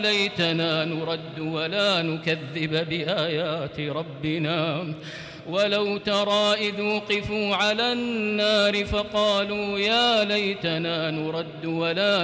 ليتنا نرد ولا نكذب بآيات ربنا ولو ترى إذ وقفوا على النار فقالوا يا ليتنا نرد ولا